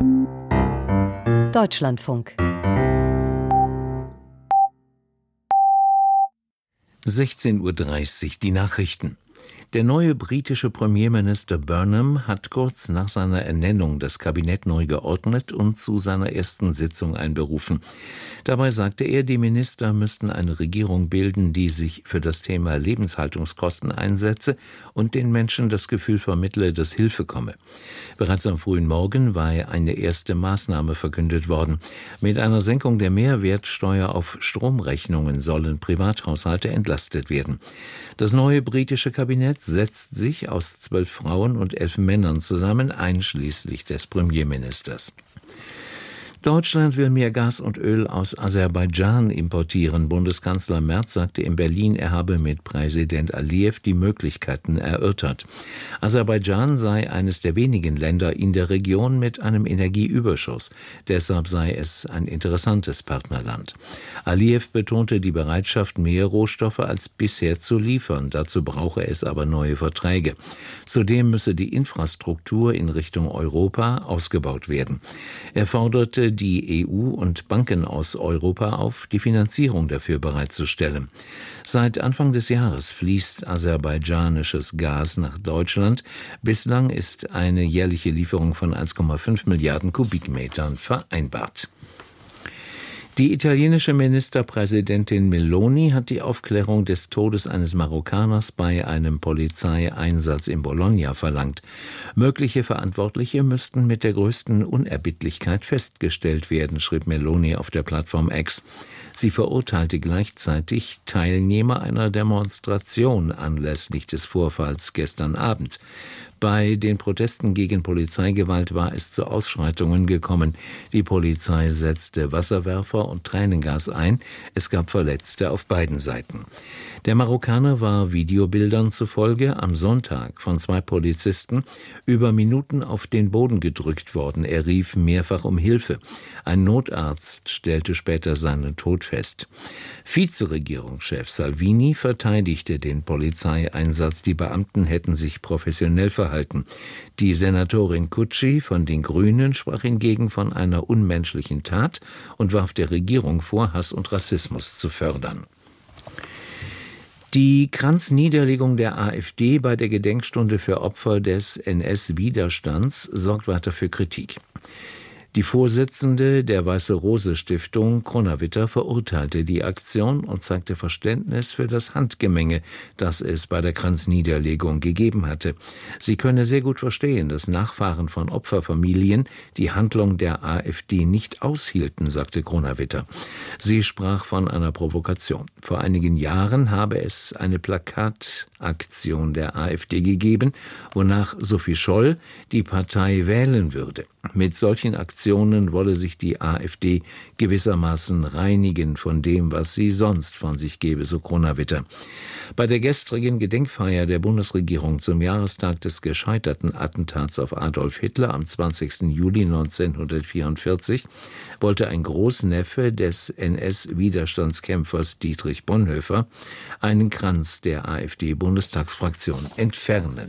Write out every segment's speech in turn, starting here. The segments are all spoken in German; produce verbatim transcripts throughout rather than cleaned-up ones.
Deutschlandfunk. sechzehn Uhr dreißig, die Nachrichten. Der neue britische Premierminister Burnham hat kurz nach seiner Ernennung das Kabinett neu geordnet und zu seiner ersten Sitzung einberufen. Dabei sagte er, die Minister müssten eine Regierung bilden, die sich für das Thema Lebenshaltungskosten einsetze und den Menschen das Gefühl vermittle, dass Hilfe komme. Bereits am frühen Morgen war eine erste Maßnahme verkündet worden. Mit einer Senkung der Mehrwertsteuer auf Stromrechnungen sollen Privathaushalte entlastet werden. Das neue britische Kabinett setzt sich aus zwölf Frauen und elf Männern zusammen, einschließlich des Premierministers. Deutschland will mehr Gas und Öl aus Aserbaidschan importieren. Bundeskanzler Merz sagte in Berlin, er habe mit Präsident Aliyev die Möglichkeiten erörtert. Aserbaidschan sei eines der wenigen Länder in der Region mit einem Energieüberschuss. Deshalb sei es ein interessantes Partnerland. Aliyev betonte die Bereitschaft, mehr Rohstoffe als bisher zu liefern. Dazu brauche es aber neue Verträge. Zudem müsse die Infrastruktur in Richtung Europa ausgebaut werden. Er forderte die E U und Banken aus Europa auf, die Finanzierung dafür bereitzustellen. Seit Anfang des Jahres fließt aserbaidschanisches Gas nach Deutschland. Bislang ist eine jährliche Lieferung von eins Komma fünf Milliarden Kubikmetern vereinbart. Die italienische Ministerpräsidentin Meloni hat die Aufklärung des Todes eines Marokkaners bei einem Polizeieinsatz in Bologna verlangt. Mögliche Verantwortliche müssten mit der größten Unerbittlichkeit festgestellt werden, schrieb Meloni auf der Plattform X. Sie verurteilte gleichzeitig Teilnehmer einer Demonstration anlässlich des Vorfalls gestern Abend. Bei den Protesten gegen Polizeigewalt war es zu Ausschreitungen gekommen. Die Polizei setzte Wasserwerfer und Tränengas ein. Es gab Verletzte auf beiden Seiten. Der Marokkaner war Videobildern zufolge am Sonntag von zwei Polizisten über Minuten auf den Boden gedrückt worden. Er rief mehrfach um Hilfe. Ein Notarzt stellte später seinen Tod fest. Vizeregierungschef Salvini verteidigte den Polizeieinsatz. Die Beamten hätten sich professionell verhalten. Die Senatorin Cucci von den Grünen sprach hingegen von einer unmenschlichen Tat und warf der Regierung vor, Hass und Rassismus zu fördern. Die Kranzniederlegung der AfD bei der Gedenkstunde für Opfer des N S-Widerstands sorgt weiter für Kritik. Die Vorsitzende der Weiße-Rose-Stiftung, Kronawitter, verurteilte die Aktion und zeigte Verständnis für das Handgemenge, das es bei der Kranzniederlegung gegeben hatte. Sie könne sehr gut verstehen, dass Nachfahren von Opferfamilien die Handlung der AfD nicht aushielten, sagte Kronawitter. Sie sprach von einer Provokation. Vor einigen Jahren habe es eine Plakataktion der AfD gegeben, wonach Sophie Scholl die Partei wählen würde. Mit solchen Aktionen wolle sich die AfD gewissermaßen reinigen von dem, was sie sonst von sich gebe, so Kronawitter. Bei der gestrigen Gedenkfeier der Bundesregierung zum Jahrestag des gescheiterten Attentats auf Adolf Hitler am zwanzigsten Juli neunzehnhundertvierundvierzig wollte ein Großneffe des N S-Widerstandskämpfers Dietrich Bonhoeffer einen Kranz der AfD-Bundestagsfraktion entfernen.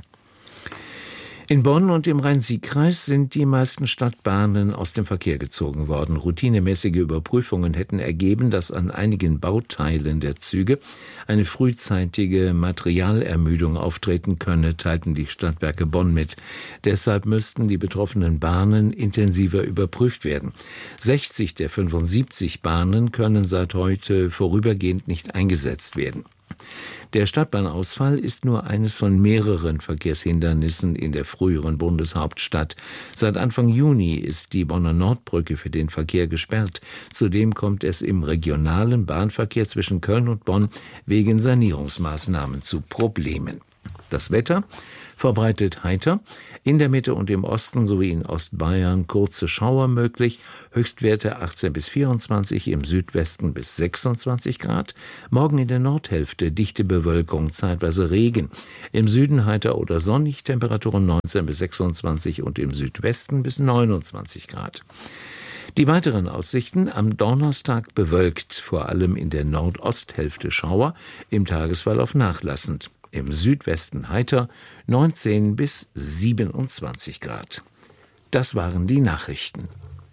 In Bonn und im Rhein-Sieg-Kreis sind die meisten Stadtbahnen aus dem Verkehr gezogen worden. Routinemäßige Überprüfungen hätten ergeben, dass an einigen Bauteilen der Züge eine frühzeitige Materialermüdung auftreten könne, teilten die Stadtwerke Bonn mit. Deshalb müssten die betroffenen Bahnen intensiver überprüft werden. sechzig der fünfundsiebzig Bahnen können seit heute vorübergehend nicht eingesetzt werden. Der Stadtbahnausfall ist nur eines von mehreren Verkehrshindernissen in der früheren Bundeshauptstadt. Seit Anfang Juni ist die Bonner Nordbrücke für den Verkehr gesperrt. Zudem kommt es im regionalen Bahnverkehr zwischen Köln und Bonn wegen Sanierungsmaßnahmen zu Problemen. Das Wetter verbreitet heiter, in der Mitte und im Osten sowie in Ostbayern kurze Schauer möglich, Höchstwerte achtzehn bis vierundzwanzig, im Südwesten bis sechsundzwanzig Grad, morgen in der Nordhälfte dichte Bewölkung, zeitweise Regen, im Süden heiter oder sonnig, Temperaturen neunzehn bis sechsundzwanzig und im Südwesten bis neunundzwanzig Grad. Die weiteren Aussichten: am Donnerstag bewölkt, vor allem in der Nordosthälfte Schauer, im Tagesverlauf nachlassend. Im Südwesten heiter, neunzehn bis siebenundzwanzig Grad. Das waren die Nachrichten.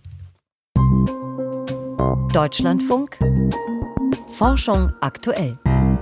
Deutschlandfunk Forschung aktuell.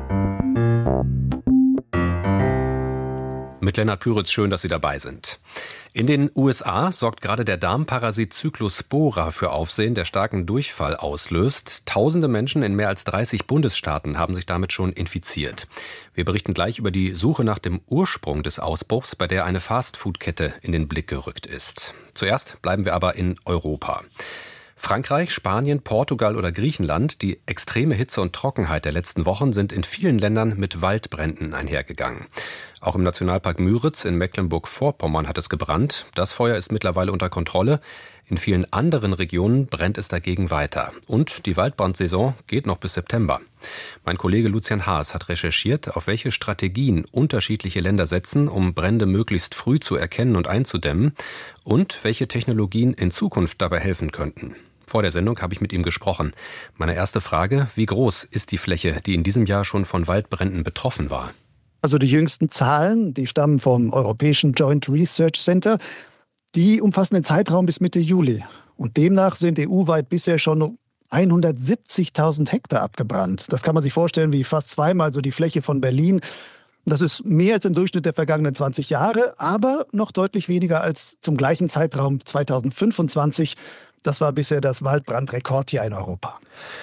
Mit Lennart Püritz, schön, dass Sie dabei sind. In den U S A sorgt gerade der Darmparasit Cyclospora für Aufsehen, der starken Durchfall auslöst. Tausende Menschen in mehr als dreißig Bundesstaaten haben sich damit schon infiziert. Wir berichten gleich über die Suche nach dem Ursprung des Ausbruchs, bei der eine Fastfood-Kette in den Blick gerückt ist. Zuerst bleiben wir aber in Europa. Frankreich, Spanien, Portugal oder Griechenland, die extreme Hitze und Trockenheit der letzten Wochen sind in vielen Ländern mit Waldbränden einhergegangen. Auch im Nationalpark Müritz in Mecklenburg-Vorpommern hat es gebrannt. Das Feuer ist mittlerweile unter Kontrolle. In vielen anderen Regionen brennt es dagegen weiter. Und die Waldbrandsaison geht noch bis September. Mein Kollege Lucian Haas hat recherchiert, auf welche Strategien unterschiedliche Länder setzen, um Brände möglichst früh zu erkennen und einzudämmen und welche Technologien in Zukunft dabei helfen könnten. Vor der Sendung habe ich mit ihm gesprochen. Meine erste Frage: Wie groß ist die Fläche, die in diesem Jahr schon von Waldbränden betroffen war? Also die jüngsten Zahlen, die stammen vom Europäischen Joint Research Center, die umfassen den Zeitraum bis Mitte Juli. Und demnach sind E U-weit bisher schon hundertsiebzigtausend Hektar abgebrannt. Das kann man sich vorstellen wie fast zweimal so die Fläche von Berlin. Das ist mehr als im Durchschnitt der vergangenen zwanzig Jahre, aber noch deutlich weniger als zum gleichen Zeitraum zweitausendfünfundzwanzig. Das war bisher das Waldbrandrekordjahr in Europa.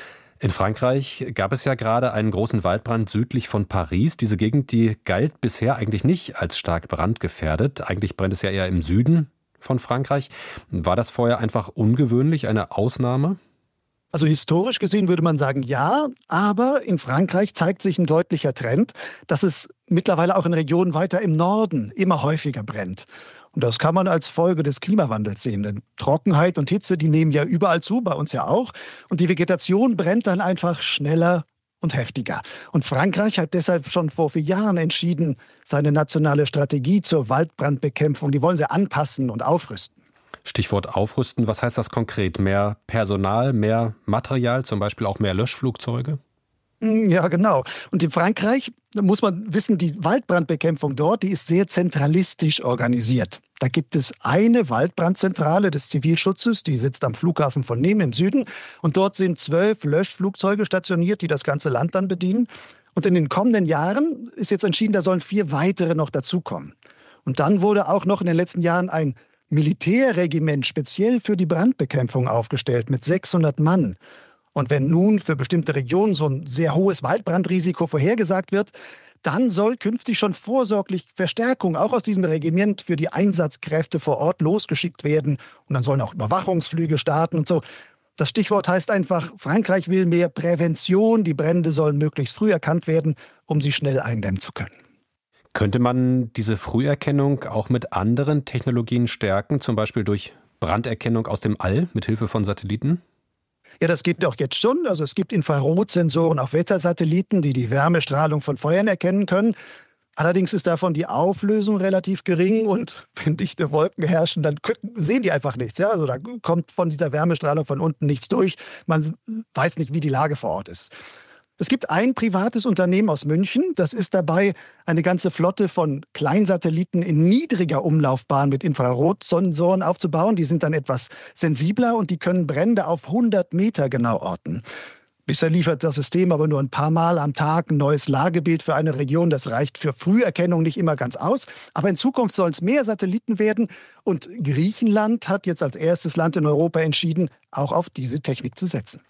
In Frankreich gab es ja gerade einen großen Waldbrand südlich von Paris. Diese Gegend, die galt bisher eigentlich nicht als stark brandgefährdet. Eigentlich brennt es ja eher im Süden von Frankreich. War das Feuer einfach ungewöhnlich, eine Ausnahme? Also historisch gesehen würde man sagen, ja, aber in Frankreich zeigt sich ein deutlicher Trend, dass es mittlerweile auch in Regionen weiter im Norden immer häufiger brennt. Und das kann man als Folge des Klimawandels sehen. Denn Trockenheit und Hitze, die nehmen ja überall zu, bei uns ja auch. Und die Vegetation brennt dann einfach schneller und heftiger. Und Frankreich hat deshalb schon vor vier Jahren entschieden, seine nationale Strategie zur Waldbrandbekämpfung, die wollen sie anpassen und aufrüsten. Stichwort aufrüsten, was heißt das konkret? Mehr Personal, mehr Material, zum Beispiel auch mehr Löschflugzeuge? Ja, genau. Und in Frankreich, da muss man wissen, die Waldbrandbekämpfung dort, die ist sehr zentralistisch organisiert. Da gibt es eine Waldbrandzentrale des Zivilschutzes, die sitzt am Flughafen von Nîmes im Süden. Und dort sind zwölf Löschflugzeuge stationiert, die das ganze Land dann bedienen. Und in den kommenden Jahren ist jetzt entschieden, da sollen vier weitere noch dazukommen. Und dann wurde auch noch in den letzten Jahren ein Militärregiment speziell für die Brandbekämpfung aufgestellt mit sechshundert Mann. Und wenn nun für bestimmte Regionen so ein sehr hohes Waldbrandrisiko vorhergesagt wird, dann soll künftig schon vorsorglich Verstärkung auch aus diesem Regiment für die Einsatzkräfte vor Ort losgeschickt werden. Und dann sollen auch Überwachungsflüge starten und so. Das Stichwort heißt einfach, Frankreich will mehr Prävention. Die Brände sollen möglichst früh erkannt werden, um sie schnell eindämmen zu können. Könnte man diese Früherkennung auch mit anderen Technologien stärken, zum Beispiel durch Branderkennung aus dem All mit Hilfe von Satelliten? Ja, das geht auch jetzt schon. Also es gibt Infrarotsensoren auf Wettersatelliten, die die Wärmestrahlung von Feuern erkennen können. Allerdings ist davon die Auflösung relativ gering und wenn dichte Wolken herrschen, dann sehen die einfach nichts. Ja? Also da kommt von dieser Wärmestrahlung von unten nichts durch. Man weiß nicht, wie die Lage vor Ort ist. Es gibt ein privates Unternehmen aus München, das ist dabei, eine ganze Flotte von Kleinsatelliten in niedriger Umlaufbahn mit Infrarotsensoren aufzubauen. Die sind dann etwas sensibler und die können Brände auf hundert Meter genau orten. Bisher liefert das System aber nur ein paar Mal am Tag ein neues Lagebild für eine Region. Das reicht für Früherkennung nicht immer ganz aus. Aber in Zukunft sollen es mehr Satelliten werden. Und Griechenland hat jetzt als erstes Land in Europa entschieden, auch auf diese Technik zu setzen.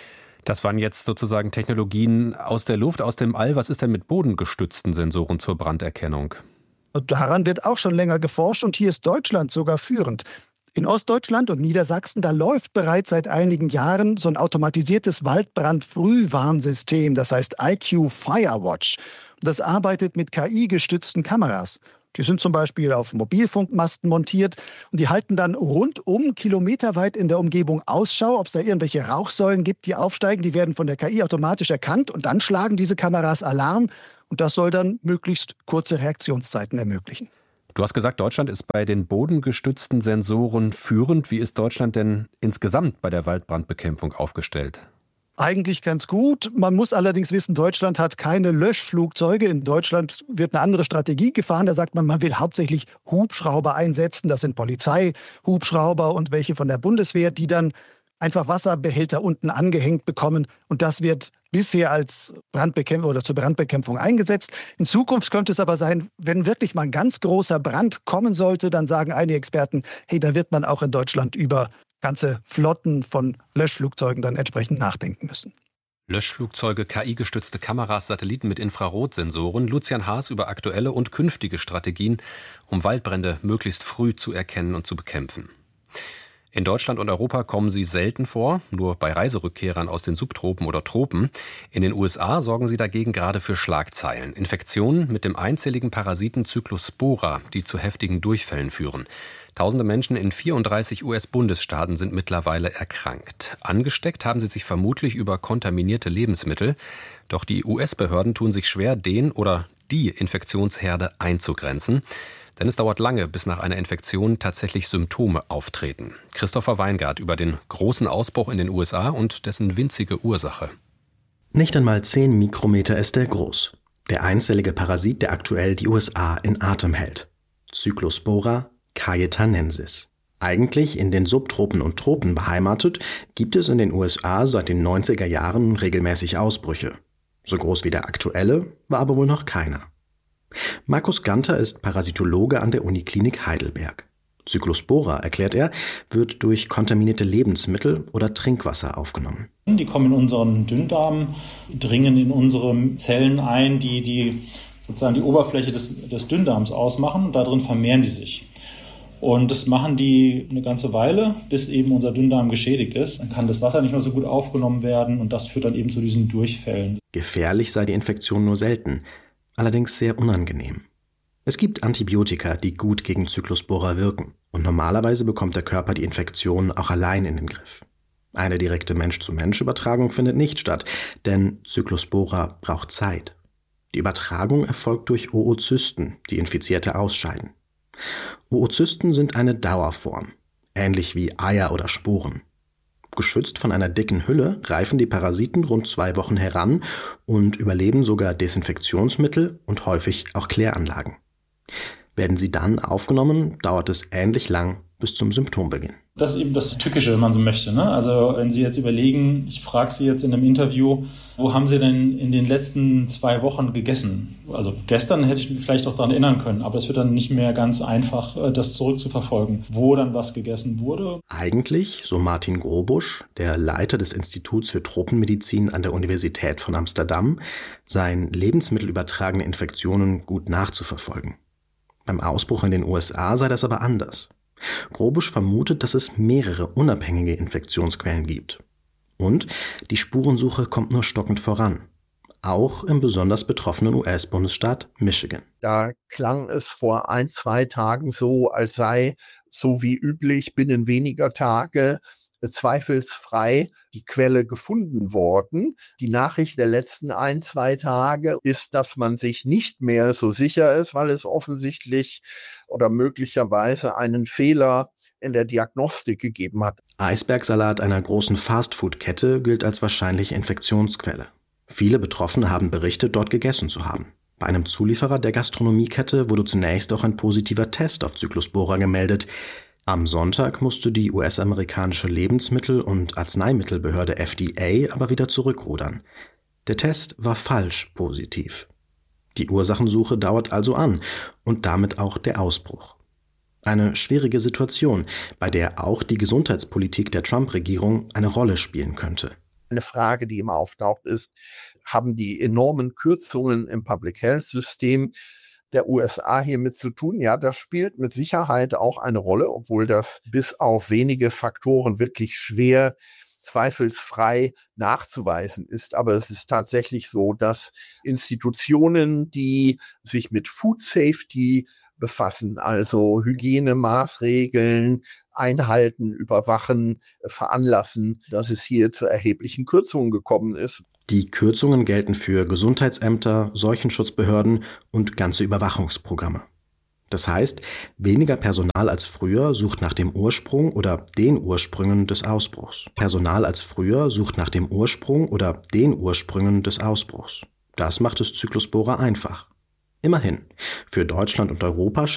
Das waren jetzt sozusagen Technologien aus der Luft, aus dem All. Was ist denn mit bodengestützten Sensoren zur Branderkennung? Und daran wird auch schon länger geforscht und hier ist Deutschland sogar führend. In Ostdeutschland und Niedersachsen, da läuft bereits seit einigen Jahren so ein automatisiertes Waldbrandfrühwarnsystem, das heißt I Q Firewatch. Das arbeitet mit K I-gestützten Kameras. Die sind zum Beispiel auf Mobilfunkmasten montiert und die halten dann rundum kilometerweit in der Umgebung Ausschau, ob es da irgendwelche Rauchsäulen gibt, die aufsteigen. Die werden von der K I automatisch erkannt und dann schlagen diese Kameras Alarm und das soll dann möglichst kurze Reaktionszeiten ermöglichen. Du hast gesagt, Deutschland ist bei den bodengestützten Sensoren führend. Wie ist Deutschland denn insgesamt bei der Waldbrandbekämpfung aufgestellt? Eigentlich ganz gut. Man muss allerdings wissen, Deutschland hat keine Löschflugzeuge. In Deutschland wird eine andere Strategie gefahren. Da sagt man, man will hauptsächlich Hubschrauber einsetzen. Das sind Polizeihubschrauber und welche von der Bundeswehr, die dann einfach Wasserbehälter unten angehängt bekommen. Und das wird bisher als Brandbekämpfung oder zur Brandbekämpfung eingesetzt. In Zukunft könnte es aber sein, wenn wirklich mal ein ganz großer Brand kommen sollte, dann sagen einige Experten, hey, da wird man auch in Deutschland über ganze Flotten von Löschflugzeugen dann entsprechend nachdenken müssen. Löschflugzeuge, K I-gestützte Kameras, Satelliten mit Infrarotsensoren. Lucian Haas über aktuelle und künftige Strategien, um Waldbrände möglichst früh zu erkennen und zu bekämpfen. In Deutschland und Europa kommen sie selten vor, nur bei Reiserückkehrern aus den Subtropen oder Tropen. In den U S A sorgen sie dagegen gerade für Schlagzeilen. Infektionen mit dem einzelligen Parasiten Cyclospora, die zu heftigen Durchfällen führen. Tausende Menschen in vierunddreißig U S-Bundesstaaten sind mittlerweile erkrankt. Angesteckt haben sie sich vermutlich über kontaminierte Lebensmittel. Doch die U S-Behörden tun sich schwer, den oder die Infektionsherde einzugrenzen. Denn es dauert lange, bis nach einer Infektion tatsächlich Symptome auftreten. Christopher Weingart über den großen Ausbruch in den U S A und dessen winzige Ursache. Nicht einmal zehn Mikrometer ist er groß. Der einzellige Parasit, der aktuell die U S A in Atem hält. Cyclospora cayetanensis. Eigentlich in den Subtropen und Tropen beheimatet, gibt es in den U S A seit den neunziger Jahren regelmäßig Ausbrüche. So groß wie der aktuelle war aber wohl noch keiner. Markus Ganter ist Parasitologe an der Uniklinik Heidelberg. Cyclospora, erklärt er, wird durch kontaminierte Lebensmittel oder Trinkwasser aufgenommen. Die kommen in unseren Dünndarm, dringen in unsere Zellen ein, die, die sozusagen die Oberfläche des, des Dünndarms ausmachen, und darin vermehren die sich. Und das machen die eine ganze Weile, bis eben unser Dünndarm geschädigt ist. Dann kann das Wasser nicht mehr so gut aufgenommen werden und das führt dann eben zu diesen Durchfällen. Gefährlich sei die Infektion nur selten, allerdings sehr unangenehm. Es gibt Antibiotika, die gut gegen Cyclospora wirken, und normalerweise bekommt der Körper die Infektion auch allein in den Griff. Eine direkte Mensch-zu-Mensch-Übertragung findet nicht statt, denn Cyclospora braucht Zeit. Die Übertragung erfolgt durch Oozysten, die Infizierte ausscheiden. Oozysten sind eine Dauerform, ähnlich wie Eier oder Sporen. Geschützt von einer dicken Hülle reifen die Parasiten rund zwei Wochen heran und überleben sogar Desinfektionsmittel und häufig auch Kläranlagen. Werden sie dann aufgenommen, dauert es ähnlich lang bis zum Symptombeginn. Das ist eben das Tückische, wenn man so möchte, ne? Also wenn Sie jetzt überlegen, ich frage Sie jetzt in einem Interview, wo haben Sie denn in den letzten zwei Wochen gegessen? Also gestern hätte ich mich vielleicht auch daran erinnern können, aber es wird dann nicht mehr ganz einfach, das zurückzuverfolgen, wo dann was gegessen wurde. Eigentlich, so Martin Grobusch, der Leiter des Instituts für Tropenmedizin an der Universität von Amsterdam, seien lebensmittelübertragene Infektionen gut nachzuverfolgen. Beim Ausbruch in den U S A sei das aber anders. Grobusch vermutet, dass es mehrere unabhängige Infektionsquellen gibt. Und die Spurensuche kommt nur stockend voran. Auch im besonders betroffenen U S-Bundesstaat Michigan. Da klang es vor ein, zwei Tagen so, als sei, so wie üblich, binnen weniger Tage zweifelsfrei die Quelle gefunden worden. Die Nachricht der letzten ein, zwei Tage ist, dass man sich nicht mehr so sicher ist, weil es offensichtlich oder möglicherweise einen Fehler in der Diagnostik gegeben hat. Eisbergsalat einer großen Fastfood-Kette gilt als wahrscheinliche Infektionsquelle. Viele Betroffene haben berichtet, dort gegessen zu haben. Bei einem Zulieferer der Gastronomiekette wurde zunächst auch ein positiver Test auf Cyclospora gemeldet. Am Sonntag musste die U S-amerikanische Lebensmittel- und Arzneimittelbehörde F D A aber wieder zurückrudern. Der Test war falsch positiv. Die Ursachensuche dauert also an und damit auch der Ausbruch. Eine schwierige Situation, bei der auch die Gesundheitspolitik der Trump-Regierung eine Rolle spielen könnte. Eine Frage, die immer auftaucht, ist, haben die enormen Kürzungen im Public Health System der U S A hiermit zu tun? Ja, das spielt mit Sicherheit auch eine Rolle, obwohl das bis auf wenige Faktoren wirklich schwer zweifelsfrei nachzuweisen ist. Aber es ist tatsächlich so, dass Institutionen, die sich mit Food Safety befassen, also Hygienemaßregeln einhalten, überwachen, veranlassen, dass es hier zu erheblichen Kürzungen gekommen ist. Die Kürzungen gelten für Gesundheitsämter, Seuchenschutzbehörden und ganze Überwachungsprogramme. Das heißt, weniger Personal als früher sucht nach dem Ursprung oder den Ursprüngen des Ausbruchs. Personal als früher sucht nach dem Ursprung oder den Ursprüngen des Ausbruchs. Das macht es Cyclospora einfach. Immerhin, für Deutschland und Europa